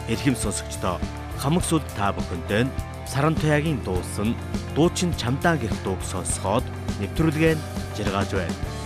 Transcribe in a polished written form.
Эрхэм сонсогчдоо хамаг сүлд та бүхэндээ Сарантуяагийн дуусан дуучин чамдаа гэх дууг сонсоход нэвтрүүлгээ нь жаргаж байна.